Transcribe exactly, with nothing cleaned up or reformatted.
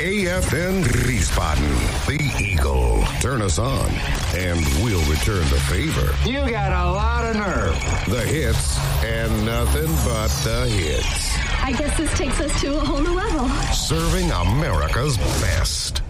A F N Wiesbaden, the Eagle. Turn us on, and we'll return the favor. You got a lot of nerve. The hits, and nothing but the hits. I guess this takes us to a whole new level. Serving America's best.